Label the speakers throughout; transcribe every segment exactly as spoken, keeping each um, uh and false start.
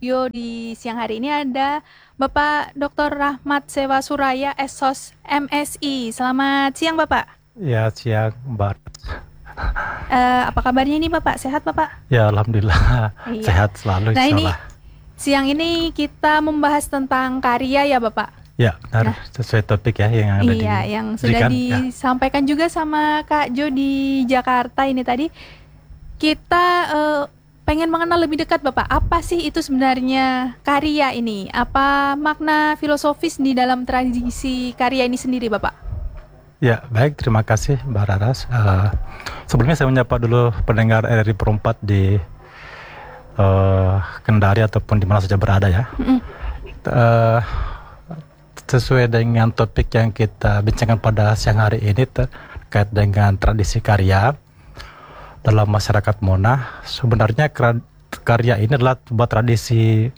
Speaker 1: studio di siang hari ini ada Bapak doktor Rahmat Sewa Suraya, S O S M S I. Selamat siang Bapak.
Speaker 2: Ya, siang Mbak.
Speaker 1: Uh, apa kabarnya ini Bapak? Sehat Bapak?
Speaker 2: Ya, Alhamdulillah.
Speaker 1: Iya.
Speaker 2: Sehat selalu.
Speaker 1: Nah ini
Speaker 2: insyaallah.
Speaker 1: siang ini kita membahas tentang karya ya Bapak.
Speaker 2: Ya, benar.
Speaker 1: Nah,
Speaker 2: sesuai topik ya yang ada
Speaker 1: iya,
Speaker 2: di
Speaker 1: yang sudah
Speaker 2: berikan, ya.
Speaker 1: disampaikan juga sama Kak Jo di Jakarta ini tadi. Kita uh, pengen mengenal lebih dekat Bapak, apa sih itu sebenarnya karya ini? Apa makna filosofis di dalam tradisi karya ini sendiri Bapak?
Speaker 2: Ya, baik, terima kasih Mbak Raras. Uh, sebelumnya saya menyapa dulu pendengar R R I Perempat di uh, Kendari ataupun di mana saja berada ya. Mm-hmm. uh, sesuai dengan topik yang kita bincangkan pada siang hari ini terkait dengan tradisi karya dalam masyarakat Mona. Sebenarnya karya ini adalah sebuah tradisi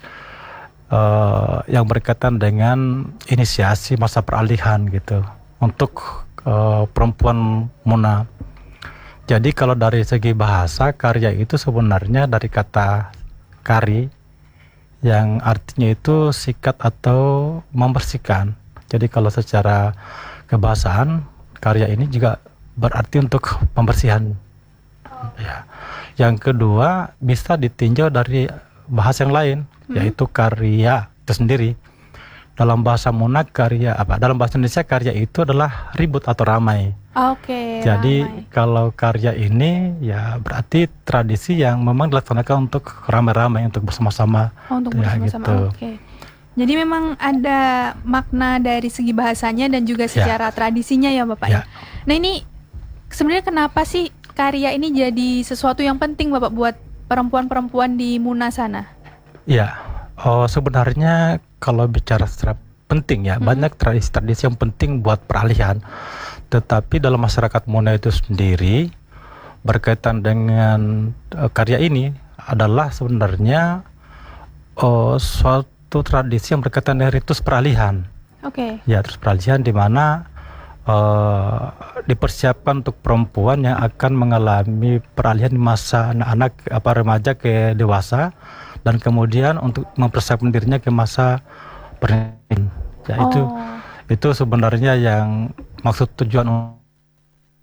Speaker 2: uh, yang berkaitan dengan inisiasi masa peralihan gitu untuk uh, perempuan Mona. Jadi kalau dari segi bahasa, karya itu sebenarnya dari kata kari yang artinya itu sikat atau membersihkan. Jadi kalau secara kebahasaan, karya ini juga berarti untuk pembersihan. Ya. Yang kedua bisa ditinjau dari bahasa yang lain, hmm. yaitu karya itu sendiri. Dalam bahasa Mona karya apa? Dalam bahasa Indonesia karya itu adalah ribut atau ramai.
Speaker 1: Oke. Okay,
Speaker 2: Jadi
Speaker 1: ramai.
Speaker 2: Kalau karya ini ya berarti tradisi yang memang dilaksanakan untuk ramai-ramai, untuk bersama-sama.
Speaker 1: Oh, untuk
Speaker 2: ya,
Speaker 1: bersama-sama.
Speaker 2: gitu.
Speaker 1: Oke. Okay. Jadi memang ada makna dari segi bahasanya dan juga secara ya. tradisinya ya Bapak. Ya. Nah ini sebenarnya kenapa sih karya ini jadi sesuatu yang penting Bapak buat perempuan-perempuan di Muna sana? Ya,
Speaker 2: oh, sebenarnya kalau bicara secara penting ya, hmm. banyak tradisi-tradisi yang penting buat peralihan. Tetapi dalam masyarakat Muna itu sendiri berkaitan dengan uh, karya ini adalah sebenarnya uh, suatu tradisi yang berkaitan dengan ritus peralihan.
Speaker 1: Oke. Okay.
Speaker 2: Ya, ritus peralihan di mana Uh, dipersiapkan untuk perempuan yang akan mengalami peralihan di masa anak-anak apa remaja ke dewasa, dan kemudian untuk mempersiapkan dirinya ke masa pernikahan. Ya, oh. itu itu sebenarnya yang maksud tujuan